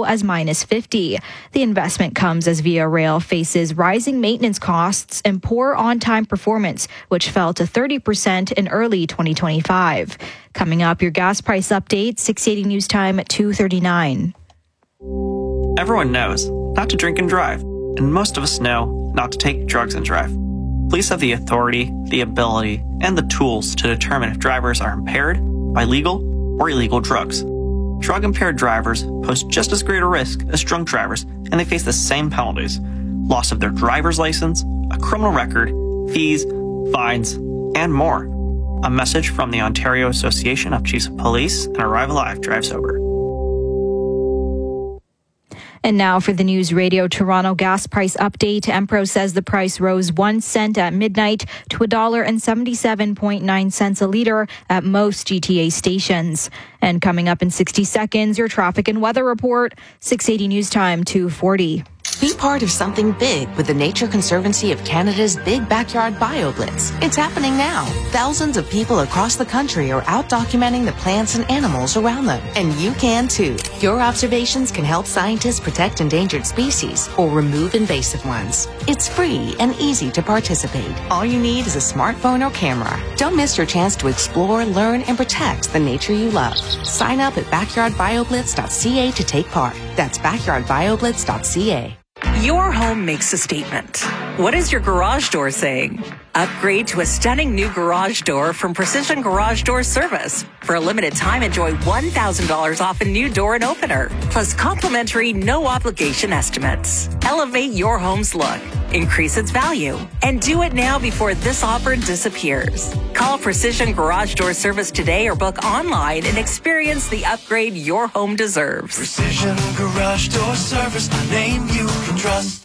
low as -50. The investment comes as Via Rail faces rising maintenance costs and poor on-time performance, which fell to 30% in early 2025. Coming up, your gas price update, 680 News Time at 2:39. Everyone knows not to drink and drive, and most of us know not to take drugs and drive. Police have the authority, the ability, and the tools to determine if drivers are impaired by legal or illegal drugs. Drug-impaired drivers pose just as great a risk as drunk drivers, and they face the same penalties: loss of their driver's license, a criminal record, fees, fines, and more. A message from the Ontario Association of Chiefs of Police and Arrive Alive Drive Sober. And now for the News Radio Toronto gas price update. Empro says the price rose 1 cent at midnight to $1.77.9 a litre at most GTA stations. And coming up in 60 seconds, your traffic and weather report, 680 News Time 2:40. Be part of something big with the Nature Conservancy of Canada's Big Backyard BioBlitz. It's happening now. Thousands of people across the country are out documenting the plants and animals around them. And you can too. Your observations can help scientists protect endangered species or remove invasive ones. It's free and easy to participate. All you need is a smartphone or camera. Don't miss your chance to explore, learn, and protect the nature you love. Sign up at backyardbioblitz.ca to take part. That's backyardbioblitz.ca. Your home makes a statement. What is your garage door saying? Upgrade to a stunning new garage door from Precision Garage Door Service. For a limited time, enjoy $1,000 off a new door and opener, plus complimentary no-obligation estimates. Elevate your home's look, increase its value, and do it now before this offer disappears. Call Precision Garage Door Service today or book online and experience the upgrade your home deserves. Precision Garage Door Service, a name you can trust.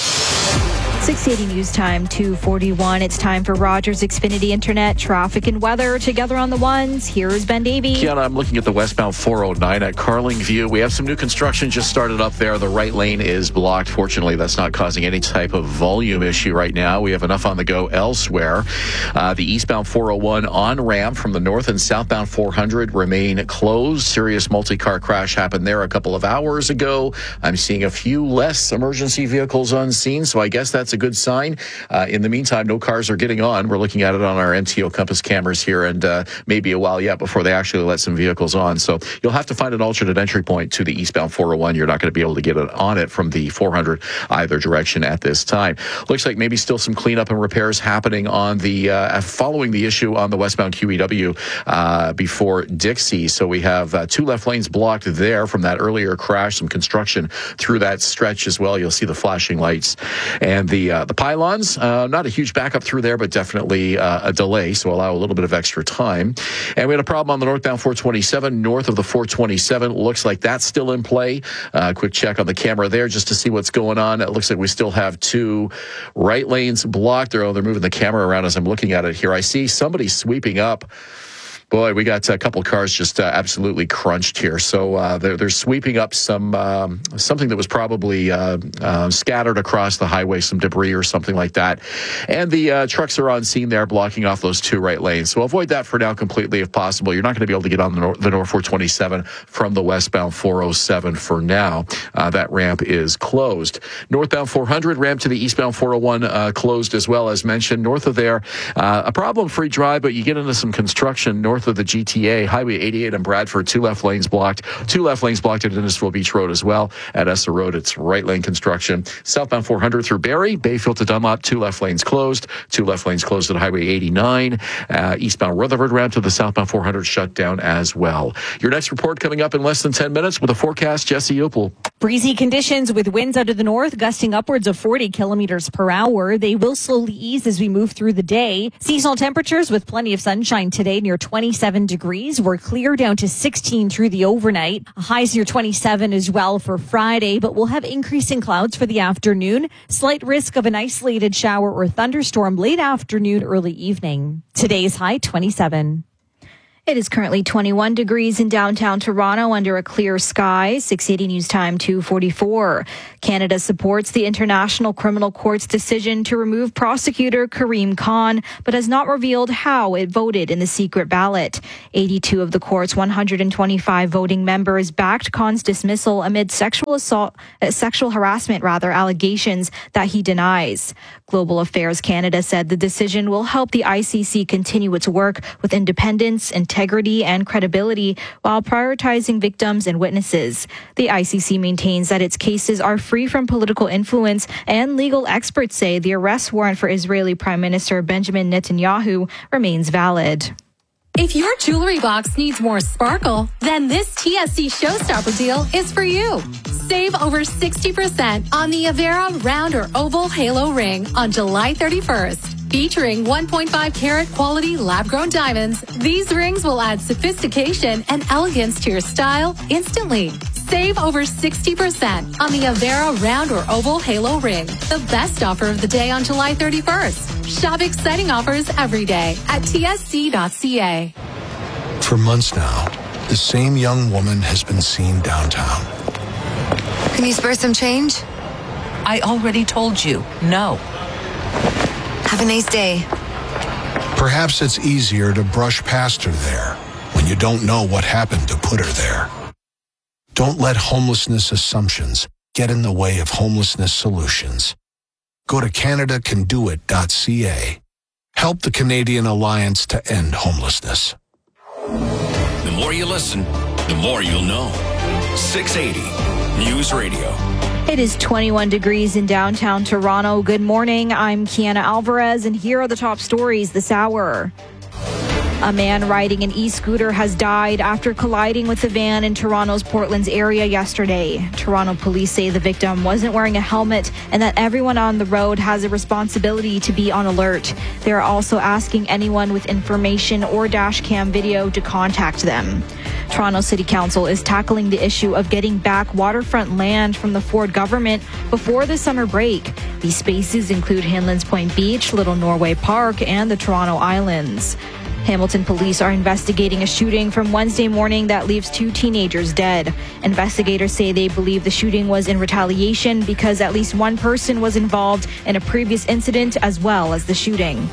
680 News Time 2:41. It's time for Rogers Xfinity Internet traffic and weather. Together on the ones, here's Ben Davey. Kiana, I'm looking at the westbound 409 at Carlingview. We have some new construction just started up there. The right lane is blocked. Fortunately, that's not causing any type of volume issue right now. We have enough on the go elsewhere. The eastbound 401 on-ramp from the north and southbound 400 remain closed. Serious multi-car crash happened there a couple of hours ago. I'm seeing a few less emergency vehicles on scene, so I guess that's a good sign. In the meantime, no cars are getting on. We're looking at it on our MTO Compass cameras here, and maybe a while yet before they actually let some vehicles on. So you'll have to find an alternate entry point to the eastbound 401. You're not going to be able to get it on it from the 400 either direction at this time. Looks like maybe still some cleanup and repairs happening on the following the issue on the westbound QEW before Dixie. So we have 2 left lanes blocked there from that earlier crash. Some construction through that stretch as well. You'll see the flashing lights and the pylons. Not a huge backup through there, but definitely a delay, so allow a little bit of extra time. And we had a problem on the northbound 427, north of the 427. Looks like that's still in play. Quick check on the camera there just to see what's going on. It looks like we still have 2 right lanes blocked. They're moving the camera around as I'm looking at it here. I see somebody sweeping up. Boy, we got a couple cars just absolutely crunched here. So they're sweeping up something that was probably scattered across the highway, some debris or something like that. And the trucks are on scene there, blocking off those 2 right lanes. So avoid that for now completely if possible. You're not going to be able to get on the North 427 from the westbound 407 for now. That ramp is closed. Northbound 400 ramp to the eastbound 401 closed as well, as mentioned. North of there, a problem-free drive, but you get into some construction north of the GTA, Highway 88 and Bradford, 2 left lanes blocked. 2 left lanes blocked at Innisfil Beach Road as well. At Essa Road, it's right lane construction. Southbound 400 through Barrie, Bayfield to Dunlop, 2 left lanes closed. 2 left lanes closed at Highway 89. Eastbound Rutherford ramp to the southbound 400 shut down as well. Your next report coming up in less than 10 minutes with a forecast. Jesse Opel. Breezy conditions with winds out of the north gusting upwards of 40 kilometers per hour. They will slowly ease as we move through the day. Seasonal temperatures with plenty of sunshine today near 27 degrees. We're clear down to 16 through the overnight. Highs near 27 as well for Friday, but we'll have increasing clouds for the afternoon. Slight risk of an isolated shower or thunderstorm late afternoon, early evening. Today's high 27. It is currently 21 degrees in downtown Toronto under a clear sky. 680 News Time 2:44. Canada supports the International Criminal Court's decision to remove prosecutor Karim Khan, but has not revealed how it voted in the secret ballot. 82 of the court's 125 voting members backed Khan's dismissal amid sexual harassment allegations that he denies. Global Affairs Canada said the decision will help the ICC continue its work with independence, integrity, and credibility while prioritizing victims and witnesses. The ICC maintains that its cases are free from political influence, and legal experts say the arrest warrant for Israeli Prime Minister Benjamin Netanyahu remains valid. If your jewelry box needs more sparkle, then this TSC Showstopper deal is for you. Save over 60% on the Avera round or oval halo ring on July 31st. Featuring 1.5 carat quality lab-grown diamonds, these rings will add sophistication and elegance to your style instantly. Save over 60% on the Avera round or oval halo ring. The best offer of the day on July 31st. Shop exciting offers every day at tsc.ca. For months now, the same young woman has been seen downtown. Can you spare some change? I already told you, no. Have a nice day. Perhaps it's easier to brush past her there when you don't know what happened to put her there. Don't let homelessness assumptions get in the way of homelessness solutions. Go to CanadaCanDoIt.ca. Help the Canadian Alliance to End Homelessness. The more you listen, the more you'll know. 680 News Radio. It is 21 degrees in downtown Toronto. Good morning. I'm Kiana Alvarez, and here are the top stories this hour. A man riding an e-scooter has died after colliding with a van in Toronto's Portlands area yesterday. Toronto police say the victim wasn't wearing a helmet and that everyone on the road has a responsibility to be on alert. They are also asking anyone with information or dash cam video to contact them. Toronto City Council is tackling the issue of getting back waterfront land from the Ford government before the summer break. These spaces include Hanlan's Point Beach, Little Norway Park, and the Toronto Islands. Hamilton police are investigating a shooting from Wednesday morning that leaves 2 teenagers dead. Investigators say they believe the shooting was in retaliation because at least one person was involved in a previous incident as well as the shooting.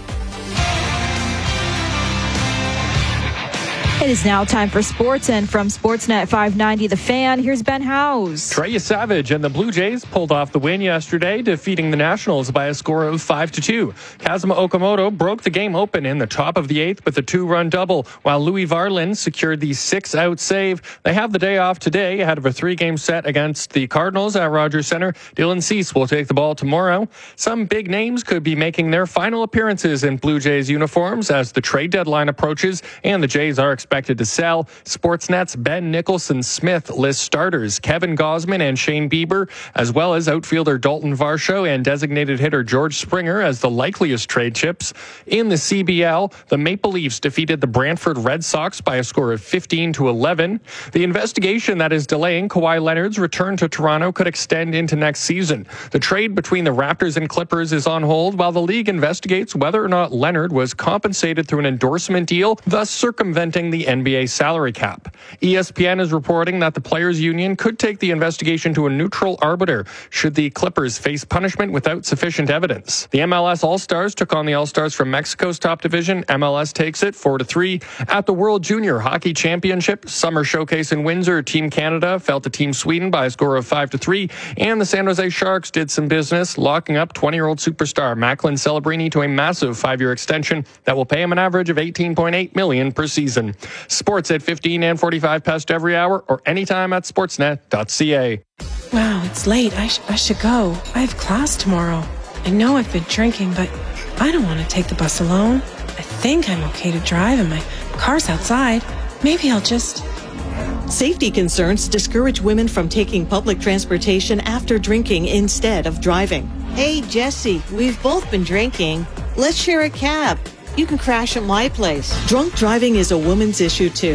It is now time for sports, and from Sportsnet 590 The Fan, here's Ben Howes. Trey Savage and the Blue Jays pulled off the win yesterday, defeating the Nationals by a score of 5-2. Kazuma Okamoto broke the game open in the top of the 8th with a 2-run double, while Louis Varland secured the 6-out save. They have the day off today ahead of a 3-game set against the Cardinals at Rogers Center. Dylan Cease will take the ball tomorrow. Some big names could be making their final appearances in Blue Jays uniforms as the trade deadline approaches, and the Jays are expected to sell. Sportsnet's Ben Nicholson-Smith lists starters Kevin Gausman and Shane Bieber, as well as outfielder Dalton Varsho and designated hitter George Springer as the likeliest trade chips. In the CBL, the Maple Leafs defeated the Brantford Red Sox by a score of 15-11. The investigation that is delaying Kawhi Leonard's return to Toronto could extend into next season. The trade between the Raptors and Clippers is on hold while the league investigates whether or not Leonard was compensated through an endorsement deal, thus circumventing the NBA salary cap. ESPN is reporting that the Players Union could take the investigation to a neutral arbiter should the Clippers face punishment without sufficient evidence. The MLS All-Stars took on the All-Stars from Mexico's top division. MLS takes it 4-3. At the World Junior Hockey Championship Summer Showcase in Windsor, Team Canada fell to Team Sweden by a score of 5-3, and the San Jose Sharks did some business, locking up 20-year-old superstar Macklin Celebrini to a massive 5-year extension that will pay him an average of $18.8 million per season. Sports at 15 and 45 past every hour or anytime at sportsnet.ca. Wow, it's late. I should go. I have class tomorrow. I know I've been drinking, but I don't want to take the bus alone. I think I'm okay to drive and my car's outside. Maybe I'll just... Safety concerns discourage women from taking public transportation after drinking instead of driving. Hey, Jesse, we've both been drinking. Let's share a cab. You can crash at my place. Drunk driving is a woman's issue, too.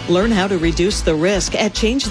Learn how to reduce the risk at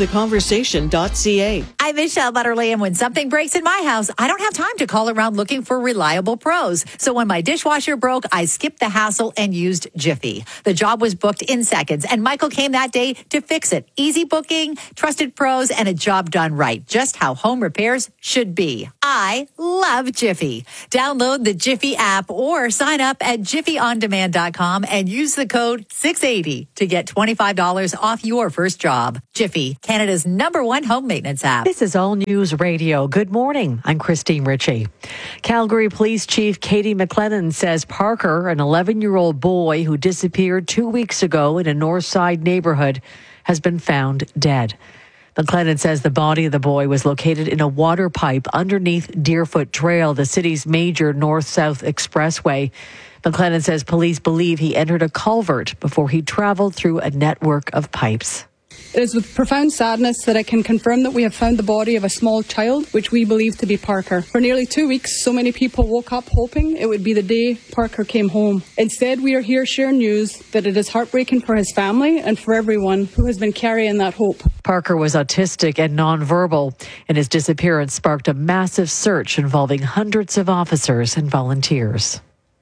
changetheconversation.ca. I'm Michelle Butterly, and when something breaks in my house, I don't have time to call around looking for reliable pros. So when my dishwasher broke, I skipped the hassle and used Jiffy. The job was booked in seconds, and Michael came that day to fix it. Easy booking, trusted pros, and a job done right. Just how home repairs should be. I love Jiffy. Download the Jiffy app or sign up at jiffyondemand.com and use the code 680 to get $25 off your first job. Jiffy, Canada's #1 home maintenance app. This is All News Radio. Good morning. I'm Christine Ritchie. Calgary Police Chief Katie McLennan says Parker, an 11-year-old boy who disappeared 2 weeks ago in a Northside neighborhood, has been found dead. McLennan says the body of the boy was located in a water pipe underneath Deerfoot Trail, the city's major north-south expressway. McLennan says police believe he entered a culvert before he traveled through a network of pipes. It is with profound sadness that I can confirm that we have found the body of a small child, which we believe to be Parker. For nearly 2 weeks, so many people woke up hoping it would be the day Parker came home. Instead, we are here sharing news that it is heartbreaking for his family and for everyone who has been carrying that hope. Parker was autistic and nonverbal, and his disappearance sparked a massive search involving hundreds of officers and volunteers.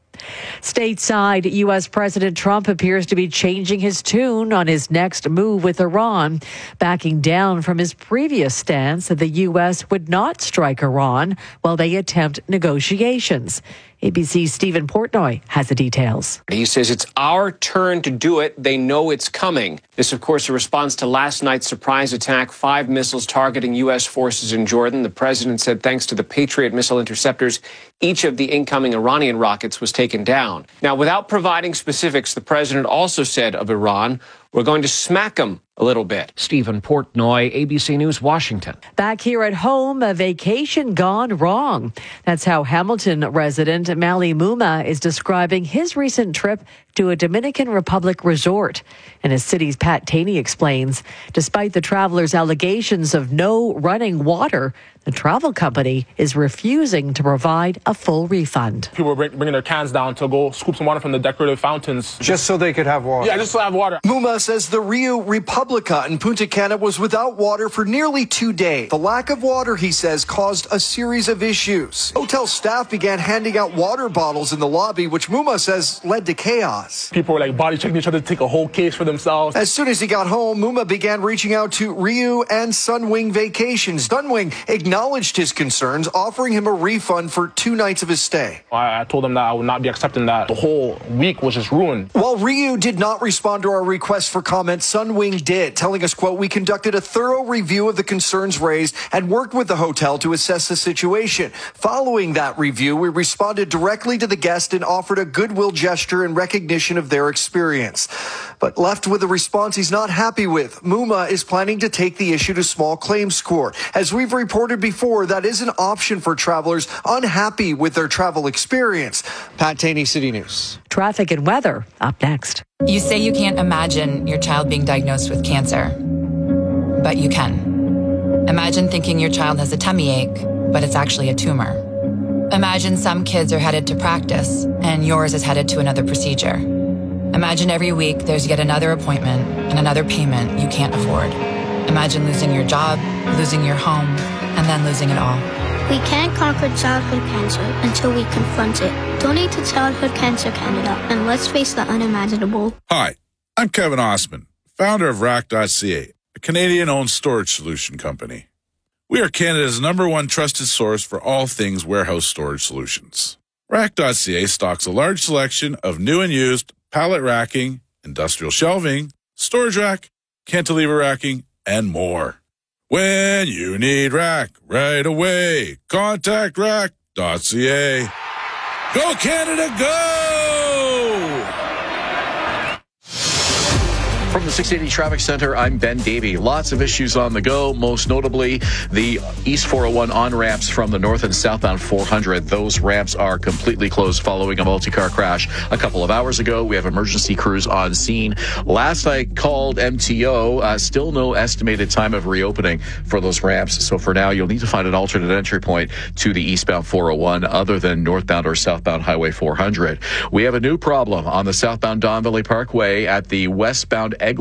Stateside, U.S. President Trump appears to be changing his tune on his next move with Iran, backing down from his previous stance that the U.S. would not strike Iran while they attempt negotiations. ABC's Stephen Portnoy has the details. He says it's our turn to do it. They know it's coming. This, of course, a response to last night's surprise attack, 5 missiles targeting U.S. forces in Jordan. The president said thanks to the Patriot missile interceptors, each of the incoming Iranian rockets was taken down. Now, without providing specifics, the president also said of Iran, we're going to smack them a little bit. Stephen Portnoy, ABC News, Washington. Back here at home, a vacation gone wrong. That's how Hamilton resident Mali Muma is describing his recent trip to a Dominican Republic resort. And as City's Pat Taney explains, despite the traveler's allegations of no running water, the travel company is refusing to provide a full refund. People were bringing their cans down to go scoop some water from the decorative fountains. Just so they could have water? Yeah, just to have water. Muma says the Rio Republica in Punta Cana was without water for nearly 2 days. The lack of water, he says, caused a series of issues. Hotel staff began handing out water bottles in the lobby, which Muma says led to chaos. People were like body checking each other to take a whole case for themselves. As soon as he got home, Muma began reaching out to Rio and Sunwing Vacations. Sunwing acknowledged his concerns, offering him a refund for 2 nights of his stay. I told him that I would not be accepting that. The whole week was just ruined. While Rio did not respond to our request for comment, Sunwing did, telling us, quote, we conducted a thorough review of the concerns raised and worked with the hotel to assess the situation. Following that review, we responded directly to the guest and offered a goodwill gesture in recognition of their experience. But left with a response he's not happy with, Muma is planning to take the issue to small claims court. As we've reported before, that is an option for travelers unhappy with their travel experience. Pat Taney, City News. Traffic and weather up next. You say you can't imagine your child being diagnosed with cancer, but you can. Imagine thinking your child has a tummy ache, but it's actually a tumor. Imagine some kids are headed to practice and yours is headed to another procedure. Imagine every week there's yet another appointment and another payment you can't afford. Imagine losing your job, losing your home, and then losing it all. We can't conquer childhood cancer until we confront it. Donate to Childhood Cancer Canada and let's face the unimaginable. Hi, I'm Kevin Osman, founder of Rack.ca, a Canadian-owned storage solution company. We are Canada's #1 trusted source for all things warehouse storage solutions. Rack.ca stocks a large selection of new and used pallet racking, industrial shelving, storage rack, cantilever racking, and more. When you need rack right away, contact rack.ca. Go Canada, go! From the 680 Traffic Center, I'm Ben Davey. Lots of issues on the go, most notably the East 401 on-ramps from the north and southbound 400. Those ramps are completely closed following a multi-car crash a couple of hours ago. We have emergency crews on scene. Last I called MTO, still no estimated time of reopening for those ramps. So for now, you'll need to find an alternate entry point to the eastbound 401 other than northbound or southbound Highway 400. We have a new problem on the southbound Don Valley Parkway at the westbound Eglin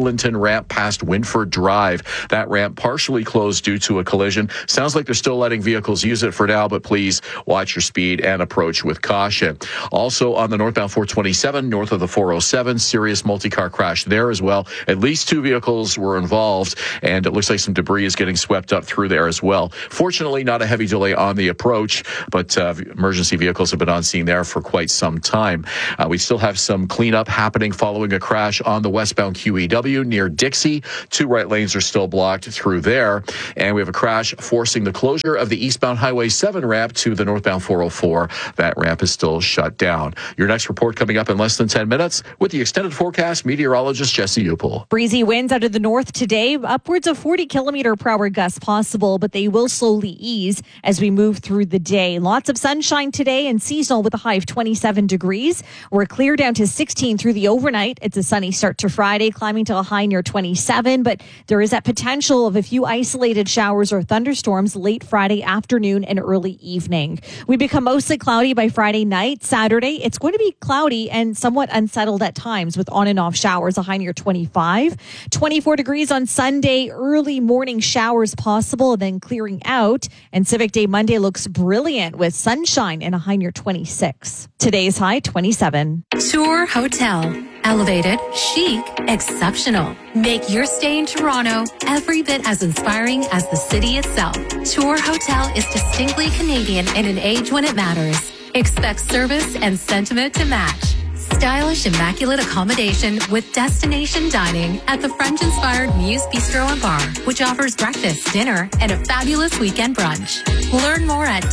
Eglinton ramp past Winford Drive. That ramp partially closed due to a collision. Sounds like they're still letting vehicles use it for now, but please watch your speed and approach with caution. Also on the northbound 427, north of the 407, serious multi-car crash there as well. At least 2 vehicles were involved, and it looks like some debris is getting swept up through there as well. Fortunately, not a heavy delay on the approach, but emergency vehicles have been on scene there for quite some time. We still have some cleanup happening following a crash on the westbound QEW near Dixie. 2 right lanes are still blocked through there, and we have a crash forcing the closure of the eastbound Highway 7 ramp to the northbound 404. That ramp is still shut down. Your next report coming up in less than 10 minutes with the extended forecast meteorologist Jesse Upel. Breezy winds out of the north today, upwards of 40 kilometer per hour gusts possible, but they will slowly ease as we move through the day. Lots of sunshine today and seasonal with a high of 27 degrees. We're clear down to 16 through the overnight. It's a sunny start to Friday, climbing to a high near 27, but there is that potential of a few isolated showers or thunderstorms late Friday afternoon and early evening. We become mostly cloudy by Friday night. Saturday, it's going to be cloudy and somewhat unsettled at times with on and off showers, a high near 25. 24 degrees on Sunday, early morning showers possible, then clearing out. And Civic Day Monday looks brilliant with sunshine and a high near 26. Today's high, 27. Tour Hotel. Elevated, chic, exceptional. Make your stay in Toronto every bit as inspiring as the city itself. Tour Hotel is distinctly Canadian in an age when it matters. Expect service and sentiment to match. Stylish, immaculate accommodation with destination dining at the French-inspired Muse Bistro and Bar, which offers breakfast, dinner, and a fabulous weekend brunch. Learn more at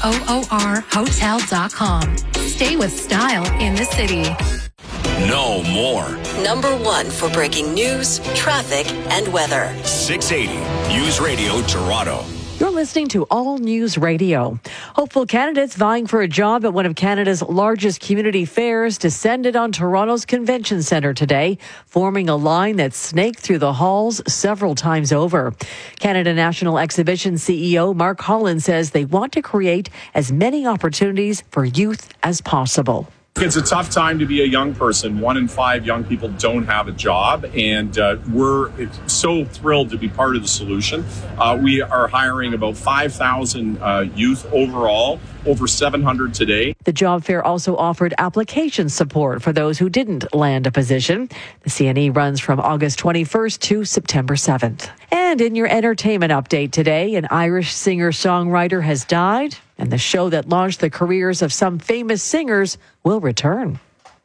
TOORhotel.com. Stay with style in the city. No more. Number 1 for breaking news, traffic, and weather. 680 News Radio Toronto. You're listening to All News Radio. Hopeful candidates vying for a job at one of Canada's largest community fairs descended on Toronto's Convention Centre today, forming a line that snaked through the halls several times over. Canada National Exhibition CEO Mark Holland says they want to create as many opportunities for youth as possible. It's a tough time to be a young person. 1 in 5 young people don't have a job, and we're so thrilled to be part of the solution. We are hiring about 5,000 youth overall, over 700 today. The job fair also offered application support for those who didn't land a position. The CNE runs from August 21st to September 7th. And in your entertainment update today, an Irish singer-songwriter has died, and the show that launched the careers of some famous singers will return.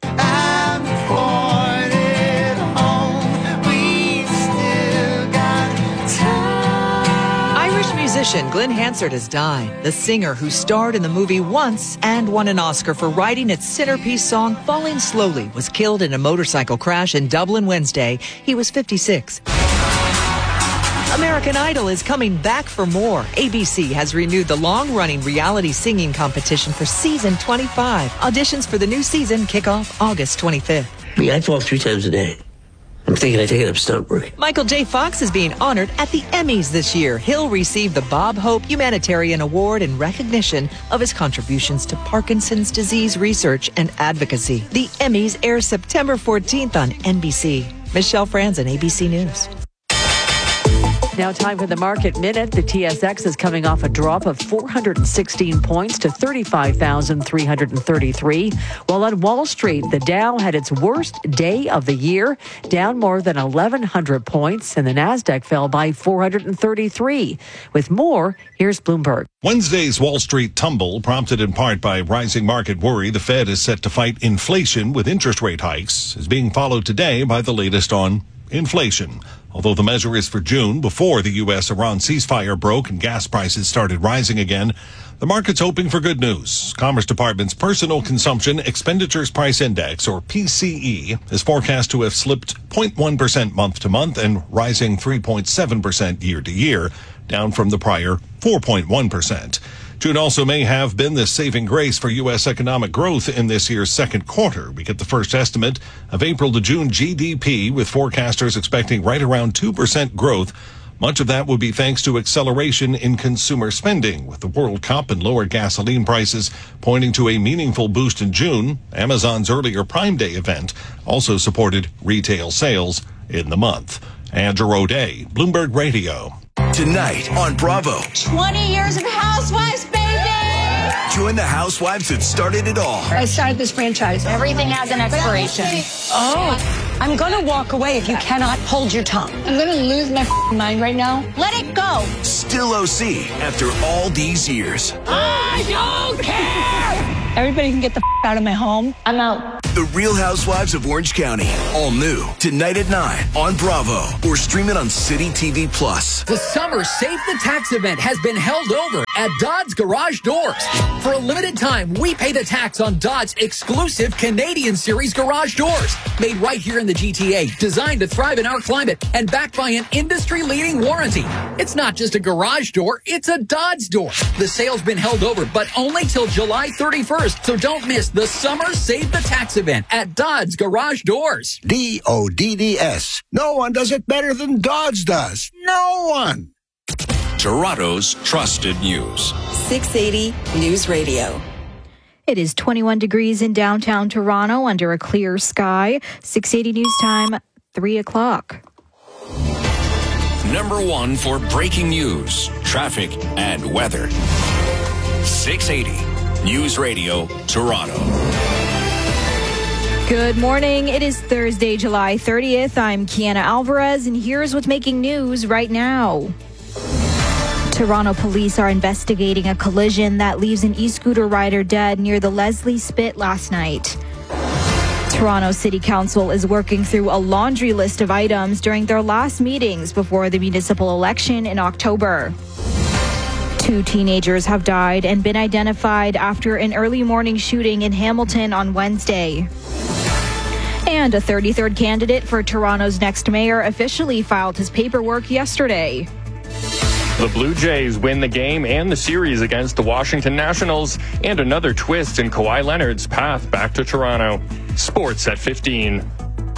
Irish musician Glenn Hansard has died. The singer who starred in the movie once and won an Oscar for writing its centerpiece song Falling Slowly was killed in a motorcycle crash in Dublin Wednesday. He was 56. American Idol is coming back for more. ABC has renewed the long-running reality singing competition for season 25. Auditions for the new season kick off August 25th. I fall 3 times a day. I'm thinking I take it up stunt work. Michael J. Fox is being honored at the Emmys this year. He'll receive the Bob Hope Humanitarian Award in recognition of his contributions to Parkinson's disease research and advocacy. The Emmys air September 14th on NBC. Michelle Franzen, ABC News. Now time for the Market Minute. The TSX is coming off a drop of 416 points to 35,333. While on Wall Street, the Dow had its worst day of the year, down more than 1,100 points, and the Nasdaq fell by 433. With more, here's Bloomberg. Wednesday's Wall Street tumble, prompted in part by rising market worry the Fed is set to fight inflation with interest rate hikes, is being followed today by the latest on inflation. Although the measure is for June, before the U.S.-Iran ceasefire broke and gas prices started rising again, the market's hoping for good news. Commerce Department's Personal Consumption Expenditures Price Index, or PCE, is forecast to have slipped 0.1% month to month and rising 3.7% year to year, down from the prior 4.1%. June also may have been the saving grace for U.S. economic growth in this year's second quarter. We get the first estimate of April to June GDP, with forecasters expecting right around 2% growth. Much of that would be thanks to acceleration in consumer spending, with the World Cup and lower gasoline prices pointing to a meaningful boost in June. Amazon's earlier Prime Day event also supported retail sales in the month. Andrew O'Day, Bloomberg Radio. Tonight on Bravo. 20 years of Housewives, baby! Join the housewives that started it all. I started this franchise. Everything has an expiration. Oh, I'm going to walk away if you cannot hold your tongue. I'm going to lose my mind right now. Let it go. Still OC after all these years. I don't care! Everybody can get the out of my home. I'm out. The Real Housewives of Orange County. All new tonight at 9 on Bravo or stream it on City TV Plus. The summer Save the Tax event has been held over at Dodds Garage Doors. For a limited time, we pay the tax on Dodds exclusive Canadian Series garage doors. Made right here in the GTA, designed to thrive in our climate, and backed by an industry-leading warranty. It's not just a garage door, it's a Dodds door. The sale's been held over, but only till July 31st, so don't miss the summer Save the Tax event at Dodds Garage Doors. DODDS. No one does it better than Dodds does. No one. Toronto's trusted news. 680 News Radio. It is 21 degrees in downtown Toronto under a clear sky. 680 News Time, 3 o'clock. Number one for breaking news, traffic, and weather. 680 News Radio, Toronto. Good morning. It is Thursday, July 30th. I'm Kiana Alvarez, and here's what's making news right now. Toronto police are investigating a collision that leaves an e-scooter rider dead near the Leslie Spit last night. Toronto City Council is working through a laundry list of items during their last meetings before the municipal election in October. 2 teenagers have died and been identified after an early morning shooting in Hamilton on Wednesday. And a 33rd candidate for Toronto's next mayor officially filed his paperwork yesterday. The Blue Jays win the game and the series against the Washington Nationals, and another twist in Kawhi Leonard's path back to Toronto. Sports at 15.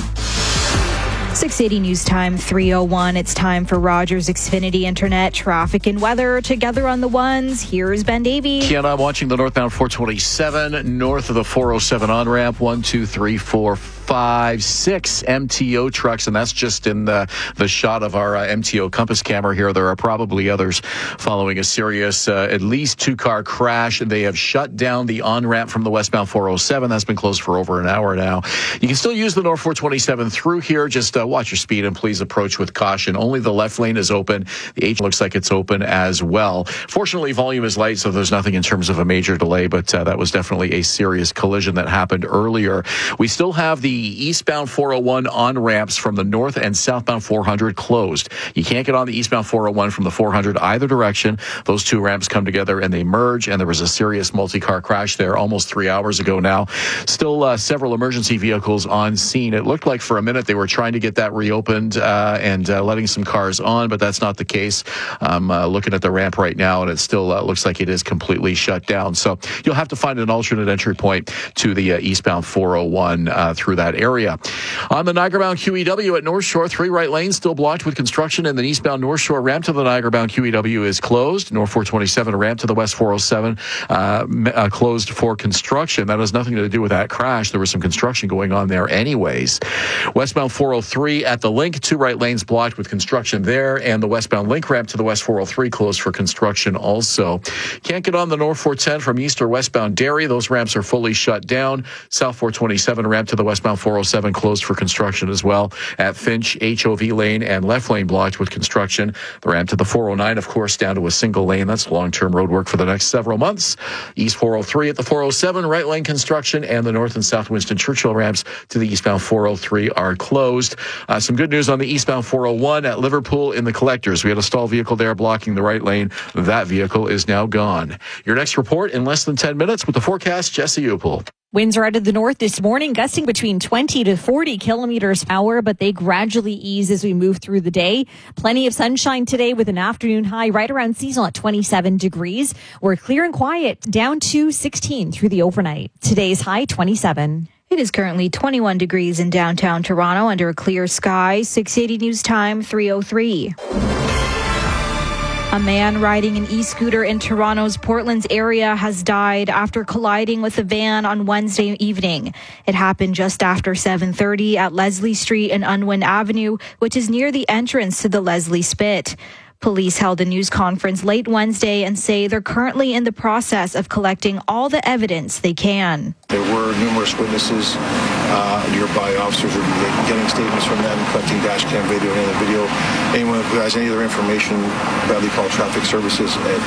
680 News Time, 3:01. It's time for Rogers Xfinity Internet traffic and weather. Together on the ones, here's Ben Davey. Kiana, I'm watching the northbound 427, north of the 407 on-ramp. 1, 2, 3, 4, 5, 6 MTO trucks, and that's just in the shot of our MTO compass camera here. There are probably others following a serious, at least 2-car crash. They have shut down the on-ramp from the westbound 407. That's been closed for over an hour now. You can still use the North 427 through here. Just watch your speed and please approach with caution. Only the left lane is open. The H looks like it's open as well. Fortunately, volume is light, so there's nothing in terms of a major delay, but that was definitely a serious collision that happened earlier. We still have the eastbound 401 on-ramps from the north and southbound 400 closed. You can't get on the eastbound 401 from the 400 either direction. Those 2 ramps come together and they merge, and there was a serious multi-car crash there almost 3 hours ago now. Still several emergency vehicles on scene. It looked like for a minute they were trying to get that reopened and letting some cars on, but that's not the case. I'm looking at the ramp right now, and it still looks like it is completely shut down. So you'll have to find an alternate entry point to the eastbound 401 through that area. On the Niagara-bound QEW at North Shore, 3 right lanes still blocked with construction, and the eastbound North Shore ramp to the Niagara-bound QEW is closed. North 427 ramp to the West 407 closed for construction. That has nothing to do with that crash. There was some construction going on there anyways. Westbound 403 at the Link, 2 right lanes blocked with construction there, and the westbound Link ramp to the West 403 closed for construction also. Can't get on the North 410 from east or westbound Derry. Those ramps are fully shut down. South 427 ramp to the westbound 407 closed for construction as well. At Finch, HOV lane and left lane blocked with construction. The ramp to the 409, of course, down to a single lane. That's long-term road work for the next several months. East 403 at the 407, right lane construction, and the north and south Winston Churchill ramps to the eastbound 403 are closed. Some good news on the eastbound 401 at Liverpool in the collectors. We had a stalled vehicle there blocking the right lane. That vehicle is now gone. Your next report in less than 10 minutes with the forecast, Jesse Upel. Winds are out of the north this morning, gusting between 20 to 40 kilometers per hour, but they gradually ease as we move through the day. Plenty of sunshine today with an afternoon high right around seasonal at 27 degrees. We're clear and quiet, down to 16 through the overnight. Today's high, 27. It is currently 21 degrees in downtown Toronto under a clear sky. 680 News Time, 3:03. A man riding an e-scooter in Toronto's Portlands area has died after colliding with a van on Wednesday evening. It happened just after 7:30 at Leslie Street and Unwin Avenue, which is near the entrance to the Leslie Spit. Police held a news conference late Wednesday and say they're currently in the process of collecting all the evidence they can. There were numerous witnesses. Nearby officers will be getting statements from them, collecting dash cam video and other video. Anyone who has any other information, Bradley call traffic services at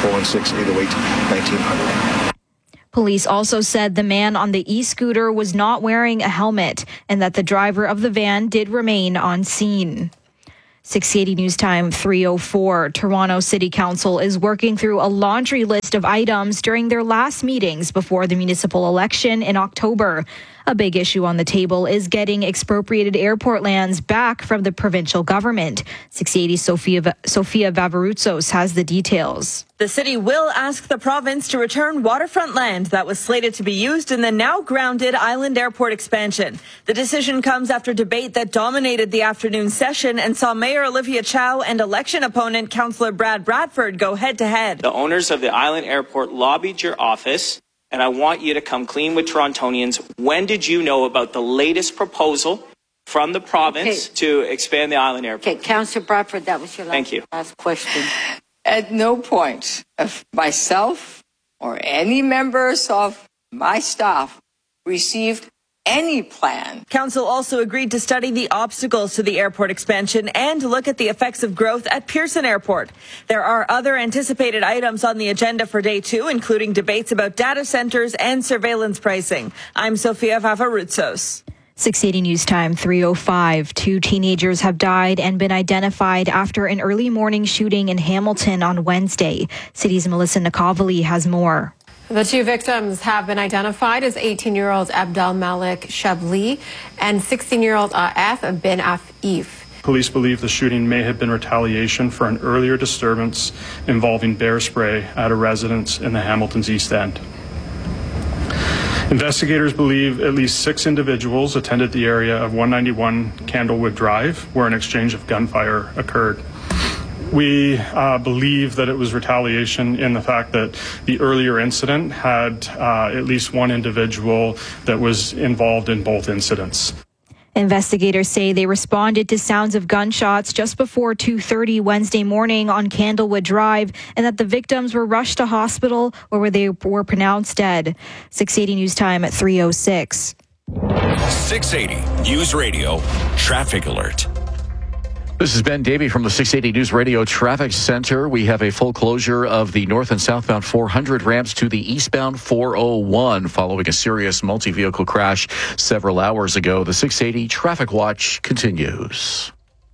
416-808-1900. Police also said the man on the e-scooter was not wearing a helmet and that the driver of the van did remain on scene. 680 News Time 3:04. Toronto City Council is working through a laundry list of items during their last meetings before the municipal election in October. A big issue on the table is getting expropriated airport lands back from the provincial government. 680 Sophia Vavarutsos has the details. The city will ask the province to return waterfront land that was slated to be used in the now grounded Island Airport expansion. The decision comes after debate that dominated the afternoon session and saw Mayor Olivia Chow and election opponent Councillor Brad Bradford go head-to-head. The owners of the Island Airport lobbied your office, and I want you to come clean with Torontonians. When did you know about the latest proposal from the province to expand the Island Airport? Okay, Councillor Bradford, that was your last question. At no point of myself or any members of my staff received any plan. Council also agreed to study the obstacles to the airport expansion and look at the effects of growth at Pearson Airport. There are other anticipated items on the agenda for day 2, including debates about data centers and surveillance pricing. I'm Sophia Vavarutsos. 680 News Time 3:05. 2 teenagers have died and been identified after an early morning shooting in Hamilton on Wednesday. City's Melissa Nikovali has more. The 2 victims have been identified as 18-year-old Abdel Malik Shabli and 16-year-old Af bin Afif. Police believe the shooting may have been retaliation for an earlier disturbance involving bear spray at a residence in the Hamilton's East End. Investigators believe at least 6 individuals attended the area of 191 Candlewood Drive, where an exchange of gunfire occurred. We believe that it was retaliation in the fact that the earlier incident had at least one individual that was involved in both incidents. Investigators say they responded to sounds of gunshots just before 2:30 Wednesday morning on Candlewood Drive and that the victims were rushed to hospital where they were pronounced dead. 680 News Time at 3:06. 680 News Radio Traffic Alert. This is Ben Davey from the 680 News Radio Traffic Center. We have a full closure of the north and southbound 400 ramps to the eastbound 401 following a serious multi-vehicle crash several hours ago. The 680 Traffic Watch continues.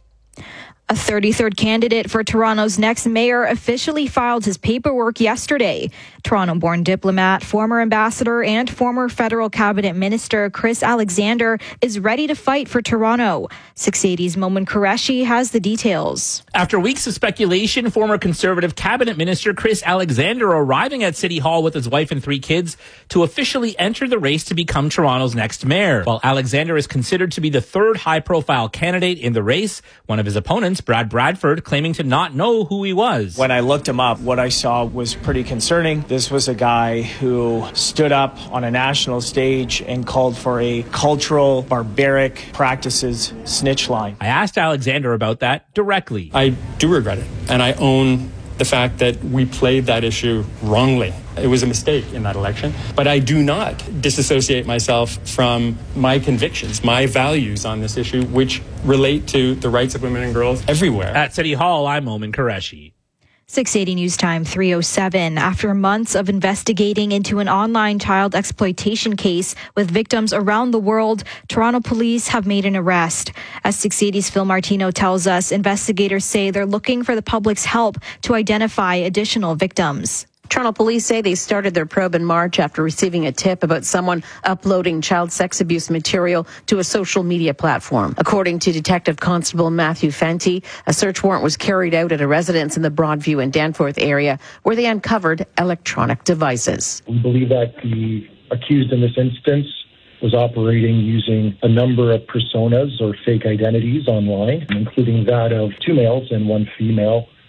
A 33rd candidate for Toronto's next mayor officially filed his paperwork yesterday. Toronto-born diplomat, former ambassador, and former federal cabinet minister Chris Alexander is ready to fight for Toronto. 680's Momin Qureshi has the details. After weeks of speculation, former Conservative cabinet minister Chris Alexander arriving at City Hall with his wife and 3 kids to officially enter the race to become Toronto's next mayor. While Alexander is considered to be the 3rd high-profile candidate in the race, one of his opponents, Brad Bradford, claiming to not know who he was. When I looked him up, what I saw was pretty concerning. This was a guy who stood up on a national stage and called for a cultural, barbaric practices snitch line. I asked Alexander about that directly. I do regret it, and I own the fact that we played that issue wrongly. It was a mistake in that election, but I do not disassociate myself from my convictions, my values on this issue, which relate to the rights of women and girls everywhere. At City Hall, I'm Momin Qureshi. 680 News Time 3:07. After months of investigating into an online child exploitation case with victims around the world, Toronto police have made an arrest. As 680's Phil Martino tells us, investigators say they're looking for the public's help to identify additional victims. Toronto police say they started their probe in March after receiving a tip about someone uploading child sex abuse material to a social media platform. According to Detective Constable Matthew Fenty, a search warrant was carried out at a residence in the Broadview and Danforth area where they uncovered electronic devices. We believe that the accused in this instance was operating using a number of personas or fake identities online, including that of 2 males and 1 female,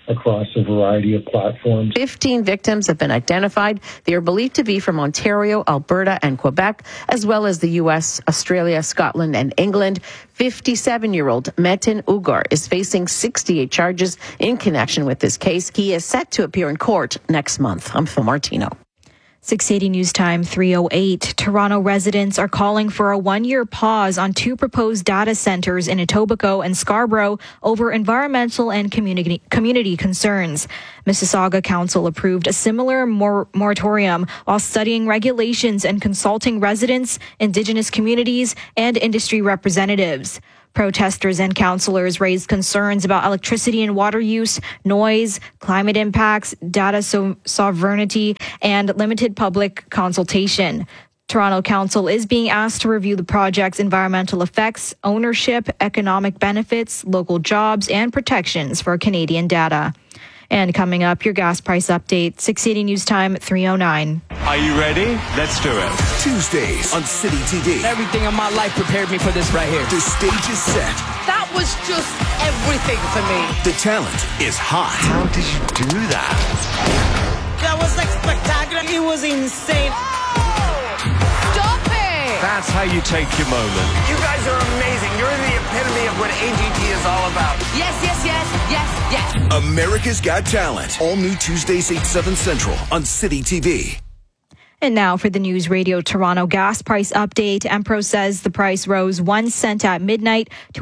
across a variety of platforms. 15 victims have been identified. They are believed to be from Ontario, Alberta, and Quebec, as well as the U.S., Australia, Scotland, and England. 57-year-old Metin Ugar is facing 68 charges in connection with this case. He is set to appear in court next month. I'm Phil Martino. 680 News Time 3:08. Toronto residents are calling for a one-year pause on two proposed data centers in Etobicoke and Scarborough over environmental and community concerns. Mississauga Council approved a similar moratorium while studying regulations and consulting residents, Indigenous communities, and industry representatives. Protesters and councillors raised concerns about electricity and water use, noise, climate impacts, data sovereignty, and limited public consultation. Toronto Council is being asked to review the project's environmental effects, ownership, economic benefits, local jobs, and protections for Canadian data. And coming up, your gas price update, 680 News Time 3:09. Are you ready? Let's do it. Tuesdays on City TV. Everything in my life prepared me for this right here. The stage is set. That was just everything for me. The talent is hot. How did you do that? That was like spectacular. It was insane. Stop it! That's how you take your moment. You guys are amazing. You're the epitome of what AGT is all about. Yes, yes, yes, yes, yes. America's Got Talent. All new Tuesdays 8/7 Central on City TV. And now for the News Radio Toronto gas price update. Empro says the price rose 1 cent at midnight to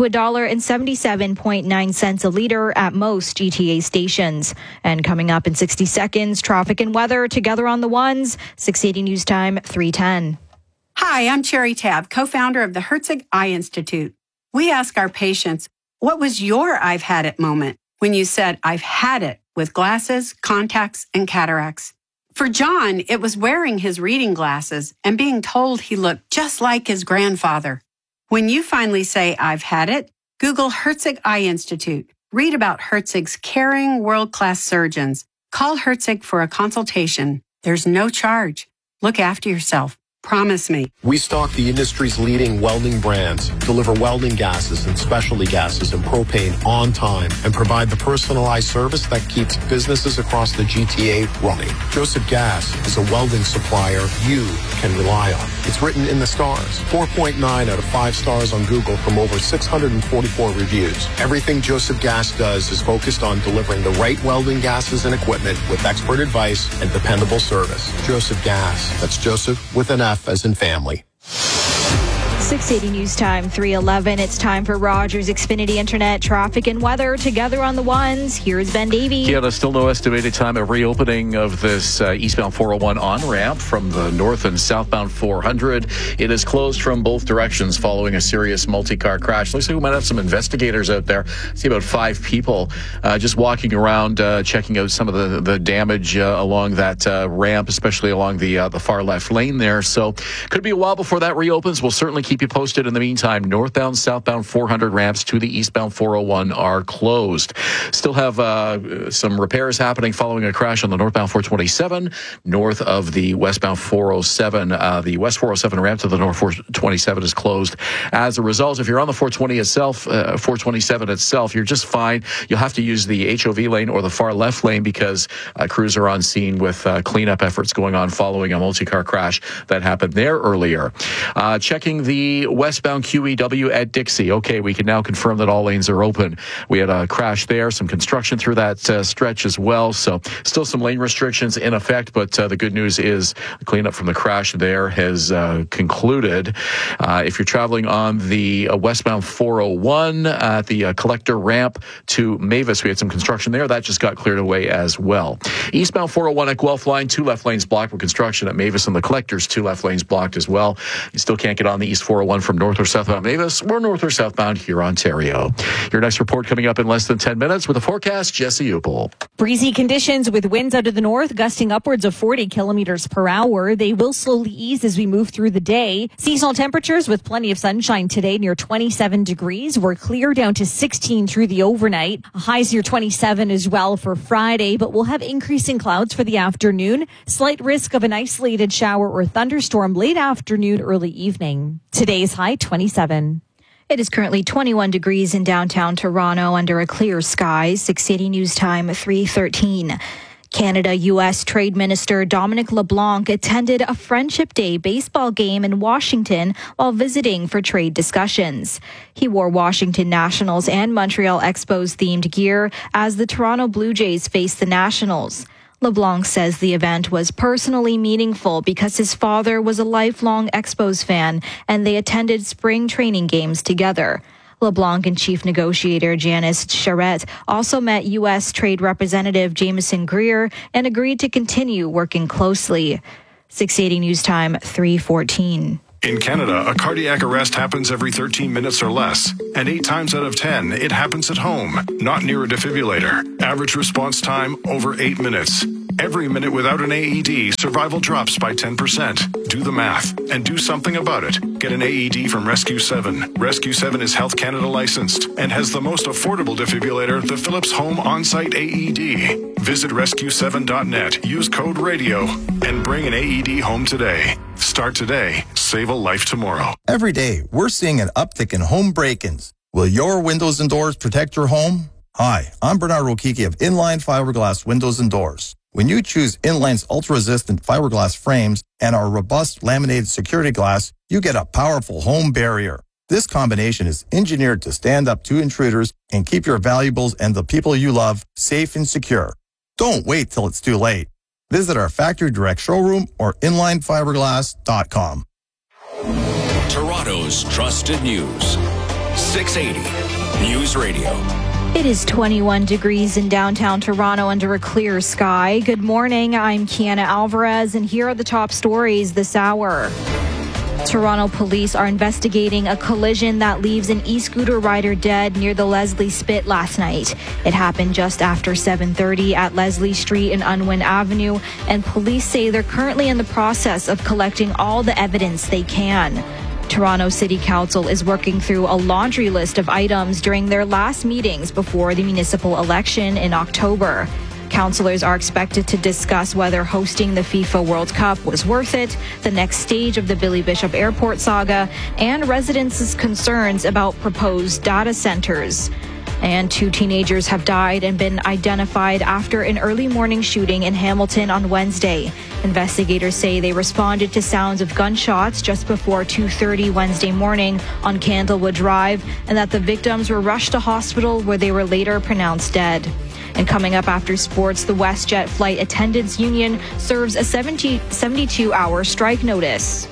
$1.77.9 a liter at most GTA stations. And coming up in 60 seconds, traffic and weather together on the ones. 680 News Time 3:10. Hi, I'm Cherry Tabb, co-founder of the Herzig Eye Institute. We ask our patients, what was your I've had it moment when you said, I've had it with glasses, contacts, and cataracts? For John, it was wearing his reading glasses and being told he looked just like his grandfather. When you finally say, I've had it, Google Herzig Eye Institute. Read about Herzig's caring, world-class surgeons. Call Herzig for a consultation. There's no charge. Look after yourself. Promise me. We stock the industry's leading welding brands, deliver welding gases and specialty gases and propane on time, and provide the personalized service that keeps businesses across the GTA running. Joseph Gas is a welding supplier you can rely on. It's written in the stars. 4.9 out of 5 stars on Google from over 644 reviews. Everything Joseph Gas does is focused on delivering the right welding gases and equipment with expert advice and dependable service. Joseph Gas. That's Joseph with an F as in family. 680 News Time 3:11. It's time for Rogers Xfinity Internet traffic and weather together on the ones. Here's Ben Davey. Yeah, there's still no estimated time of reopening of this eastbound 401 on-ramp from the north and southbound 400. It is closed from both directions following a serious multi-car crash. Looks like we might have some investigators out there. I see about 5 people just walking around, checking out some of the damage along that ramp, especially along the far left lane there. So could be a while before that reopens. We'll certainly keep you posted. In the meantime, northbound, southbound 400 ramps to the eastbound 401 are closed. Still have some repairs happening following a crash on the northbound 427, north of the westbound 407. The west 407 ramp to the north 427 is closed. As a result, if you're on the 427 itself, you're just fine. You'll have to use the HOV lane or the far left lane because crews are on scene with cleanup efforts going on following a multi-car crash that happened there earlier. Checking the westbound QEW at Dixie. Okay, we can now confirm that all lanes are open. We had a crash there, some construction through that stretch as well. So still some lane restrictions in effect, but the good news is the cleanup from the crash there has concluded. If you're traveling on the westbound 401 at the collector ramp to Mavis, we had some construction there. That just got cleared away as well. Eastbound 401 at Guelph line, 2 left lanes blocked with construction at Mavis, and the collectors 2 left lanes blocked as well. You still can't get on the East 401 from north or southbound Mavis or north or southbound here, Ontario. Your next report coming up in less than 10 minutes with a forecast, Jesse Upel. Breezy conditions with winds out of the north gusting upwards of 40 kilometers per hour. They will slowly ease as we move through the day. Seasonal temperatures with plenty of sunshine today near 27 degrees. We're clear down to 16 through the overnight. Highs near 27 as well for Friday, but we'll have increasing clouds for the afternoon. Slight risk of an isolated shower or thunderstorm late afternoon, early evening. Today's high 27. It is currently 21 degrees in downtown Toronto under a clear sky. 680 News Time 3:13. Canada-U.S. Trade Minister Dominic LeBlanc attended a Friendship Day baseball game in Washington while visiting for trade discussions. He wore Washington Nationals and Montreal Expos themed gear as the Toronto Blue Jays faced the Nationals. LeBlanc says the event was personally meaningful because his father was a lifelong Expos fan and they attended spring training games together. LeBlanc and Chief Negotiator Janice Charette also met U.S. Trade Representative Jameson Greer and agreed to continue working closely. 680 News Time 3:14. In Canada, a cardiac arrest happens every 13 minutes or less, and 8 times out of 10, it happens at home, not near a defibrillator. Average response time, over 8 minutes. Every minute without an AED, survival drops by 10%. Do the math and do something about it. Get an AED from Rescue 7. Rescue 7 is Health Canada licensed and has the most affordable defibrillator, the Philips Home On-Site AED. Visit rescue7.net, use code RADIO, and bring an AED home today. Start today. Save a life tomorrow. Every day, we're seeing an uptick in home break-ins. Will your windows and doors protect your home? Hi, I'm Bernard Rokiki of Inline Fiberglass Windows and Doors. When you choose Inline's ultra-resistant fiberglass frames and our robust laminated security glass, you get a powerful home barrier. This combination is engineered to stand up to intruders and keep your valuables and the people you love safe and secure. Don't wait till it's too late. Visit our factory direct showroom or inlinefiberglass.com. Toronto's trusted news. 680 News Radio. It is 21 degrees in downtown Toronto under a clear sky. Good morning, I'm Kiana Alvarez, and here are the top stories this hour. Toronto police are investigating a collision that leaves an e-scooter rider dead near the Leslie Spit last night. It happened just after 7:30 at Leslie Street and Unwin Avenue, and police say they're currently in the process of collecting all the evidence they can. Toronto City Council is working through a laundry list of items during their last meetings before the municipal election in October. Councillors are expected to discuss whether hosting the FIFA World Cup was worth it, the next stage of the Billy Bishop Airport saga, and residents' concerns about proposed data centers. And 2 teenagers have died and been identified after an early morning shooting in Hamilton on Wednesday. Investigators say they responded to sounds of gunshots just before 2:30 Wednesday morning on Candlewood Drive, and that the victims were rushed to hospital where they were later pronounced dead. And coming up after sports, the WestJet Flight Attendants Union serves a 72-hour strike notice.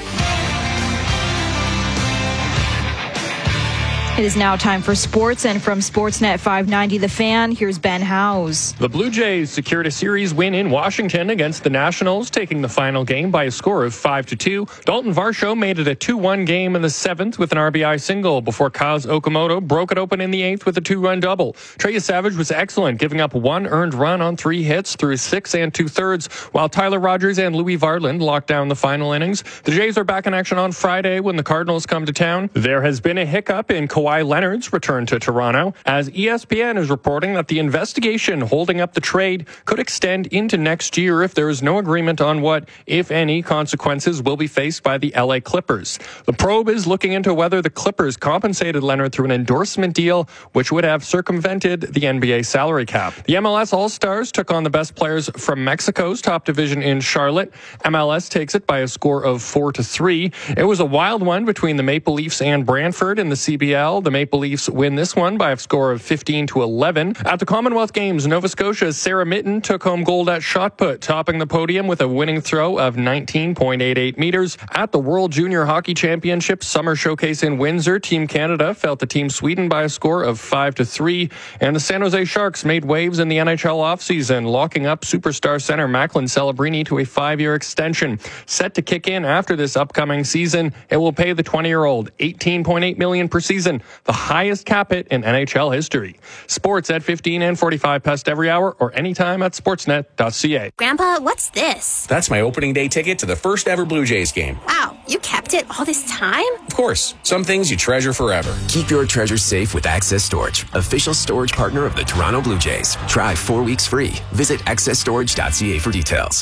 It is now time for sports, and from Sportsnet 590 The Fan, here's Ben Howes. The Blue Jays secured a series win in Washington against the Nationals, taking the final game by a score of 5-2. Dalton Varsho made it a 2-1 game in the 7th with an RBI single before Kaz Okamoto broke it open in the 8th with a 2-run double. Trey Savage was excellent, giving up 1 earned run on 3 hits through 6 2/3, while Tyler Rogers and Louis Varland locked down the final innings. The Jays are back in action on Friday when the Cardinals come to town. There has been a hiccup in Kawhi Leonard's return to Toronto, as ESPN is reporting that the investigation holding up the trade could extend into next year if there is no agreement on what, if any, consequences will be faced by the LA Clippers. The probe is looking into whether the Clippers compensated Leonard through an endorsement deal, which would have circumvented the NBA salary cap. The MLS All-Stars took on the best players from Mexico's top division in Charlotte. MLS takes it by a score of 4-3. It was a wild one between the Maple Leafs and Brantford in the CBL. The Maple Leafs win this one by a score of 15-11. At the Commonwealth Games, Nova Scotia's Sarah Mitten took home gold at shot put, topping the podium with a winning throw of 19.88 meters. At the World Junior Hockey Championship Summer Showcase in Windsor, Team Canada fell to Team Sweden by a score of 5-3. And the San Jose Sharks made waves in the NHL offseason, locking up superstar center Macklin Celebrini to a 5-year extension. Set to kick in after this upcoming season, it will pay the 20-year-old $18.8 million per season, the highest cap hit in NHL history. Sports at 15 and 45 past every hour or anytime at sportsnet.ca. Grandpa, what's this? That's my opening day ticket to the first ever Blue Jays game. Wow, you kept it all this time? Of course. Some things you treasure forever. Keep your treasures safe with Access Storage, official storage partner of the Toronto Blue Jays. Try 4 weeks free. Visit accessstorage.ca for details.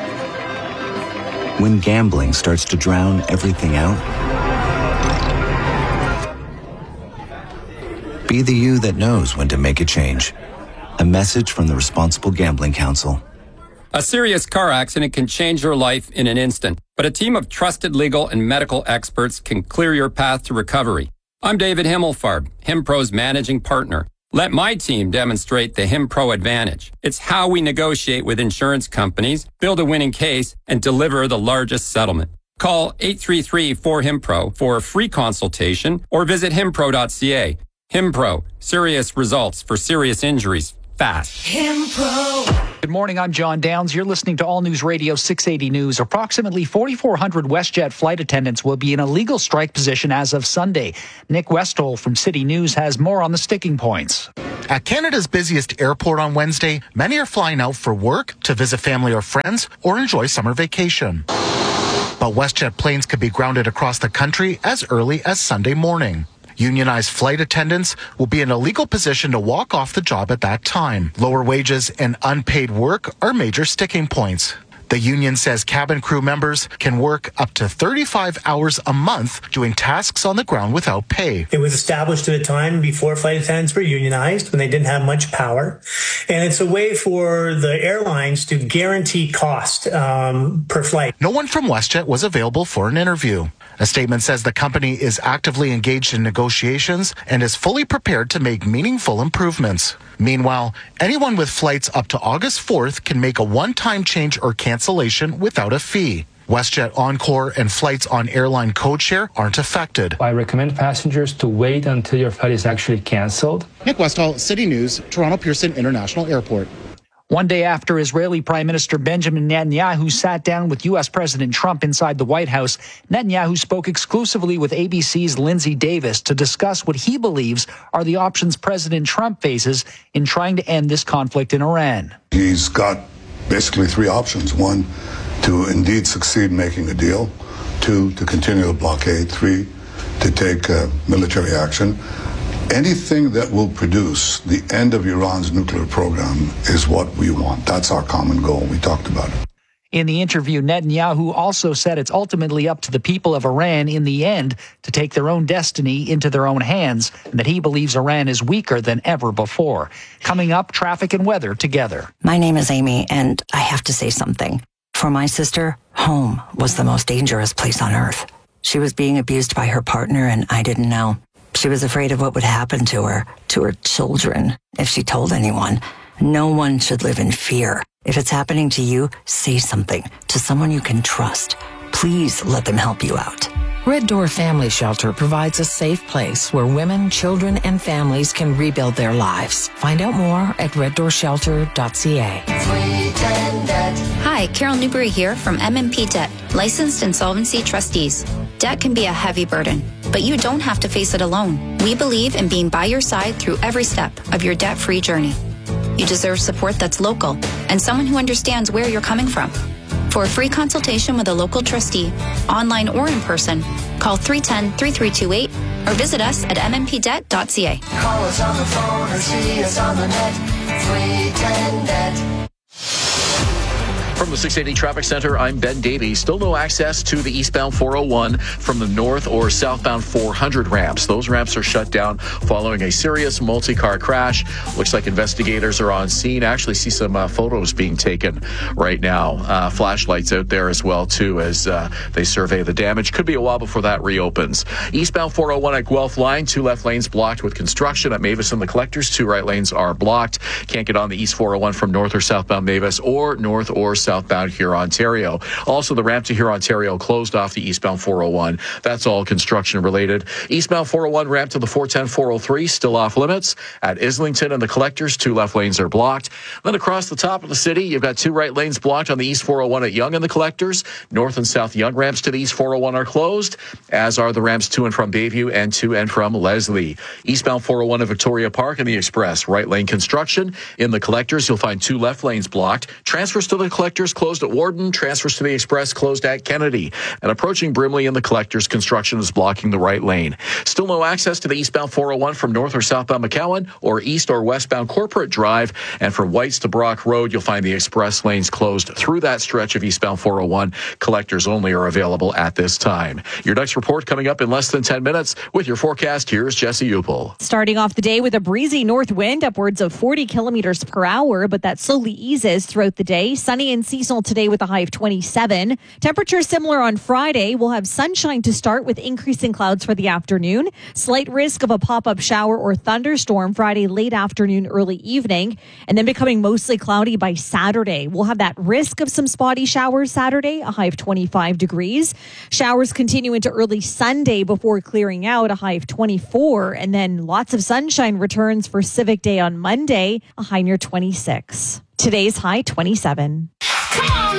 When gambling starts to drown everything out, Be the you that knows when to make a change. A message from the Responsible Gambling Council. A serious car accident can change your life in an instant, but a team of trusted legal and medical experts can clear your path to recovery. I'm David Himmelfarb, HimPro's managing partner. Let my team demonstrate the HimPro advantage. It's how we negotiate with insurance companies, build a winning case, and deliver the largest settlement. Call 833-4HIMPRO for a free consultation or visit himpro.ca. HimPro, serious results for serious injuries, fast. HimPro. Good morning, I'm John Downs. You're listening to All News Radio 680 News. Approximately 4,400 WestJet flight attendants will be in a legal strike position as of Sunday. Nick Westall from City News has more on the sticking points. At Canada's busiest airport on Wednesday, many are flying out for work, to visit family or friends, or enjoy summer vacation. But WestJet planes could be grounded across the country as early as Sunday morning. Unionized flight attendants will be in a legal position to walk off the job at that time. Lower wages and unpaid work are major sticking points. The union says cabin crew members can work up to 35 hours a month doing tasks on the ground without pay. It was established at a time before flight attendants were unionized, when they didn't have much power. And it's a way for the airlines to guarantee cost per flight. No one from WestJet was available for an interview. A statement says the company is actively engaged in negotiations and is fully prepared to make meaningful improvements. Meanwhile, anyone with flights up to August 4th can make a one-time change or cancellation without a fee. WestJet Encore and flights on airline codeshare aren't affected. I recommend passengers to wait until your flight is actually canceled. Nick Westall, City News, Toronto Pearson International Airport. One day after Israeli Prime Minister Benjamin Netanyahu sat down with U.S. President Trump inside the White House, Netanyahu spoke exclusively with ABC's Lindsay Davis to discuss what he believes are the options President Trump faces in trying to end this conflict in Iran. He's got basically three options. One, to indeed succeed in making a deal. Two, to continue the blockade. Three, to take military action. Anything that will produce the end of Iran's nuclear program is what we want. That's our common goal. We talked about it. In the interview, Netanyahu also said it's ultimately up to the people of Iran in the end to take their own destiny into their own hands, and that he believes Iran is weaker than ever before. Coming up, traffic and weather together. My name is Amy, and I have to say something. For my sister, home was the most dangerous place on earth. She was being abused by her partner, and I didn't know. She was afraid of what would happen to her children, if she told anyone. No one should live in fear. If it's happening to you, say something to someone you can trust. Please let them help you out. Red Door Family Shelter provides a safe place where women, children, and families can rebuild their lives. Find out more at reddoorshelter.ca. Hi, Carol Newberry here from MMP Debt, licensed insolvency trustees. Debt can be a heavy burden, but you don't have to face it alone. We believe in being by your side through every step of your debt-free journey. You deserve support that's local and someone who understands where you're coming from. For a free consultation with a local trustee, online or in person, call 310-3328 or visit us at mmpdebt.ca. Call us on the phone or see us on the net. 310-NET. From the 680 Traffic Center, I'm Ben Davies. Still no access to the eastbound 401 from the north or southbound 400 ramps. Those ramps are shut down following a serious multi-car crash. Looks like investigators are on scene. Actually see some photos being taken right now. Flashlights out there as well, too, as they survey the damage. Could be a while before that reopens. Eastbound 401 at Guelph Line, 2 left lanes blocked with construction. At Mavis and the Collectors, 2 right lanes are blocked. Can't get on the East 401 from north or southbound Mavis or north or southbound Huron-Ontario. Also, the ramp to Huron-Ontario closed off the eastbound 401. That's all construction related. Eastbound 401 ramp to the 410-403 still off limits. At Islington and the Collectors, 2 left lanes are blocked. Then across the top of the city, you've got 2 right lanes blocked on the East 401 at Yonge and the Collectors. North and South Yonge ramps to the East 401 are closed, as are the ramps to and from Bayview and to and from Leslie. Eastbound 401 at Victoria Park and the Express, right lane construction. In the Collectors, you'll find 2 left lanes blocked. Transfers to the Collectors Collectors closed at Warden. Transfers to the Express closed at Kennedy. And approaching Brimley and the Collectors, construction is blocking the right lane. Still no access to the eastbound 401 from north or southbound McCowan or east or westbound Corporate Drive. And from Whites to Brock Road, you'll find the express lanes closed through that stretch of eastbound 401. Collectors only are available at this time. Your next report coming up in less than 10 minutes. With your forecast, here's Jesse Upel. Starting off the day with a breezy north wind, upwards of 40 kilometers per hour, but that slowly eases throughout the day. Sunny and seasonal today with a high of 27. Temperature similar on Friday. We'll have sunshine to start with increasing clouds for the afternoon. Slight risk of a pop-up shower or thunderstorm Friday late afternoon, early evening, and then becoming mostly cloudy by Saturday. We'll have that risk of some spotty showers Saturday, a high of 25 degrees. Showers continue into early Sunday before clearing out, a high of 24, and then lots of sunshine returns for Civic Day on Monday, a high near 26. Today's high 27. Come on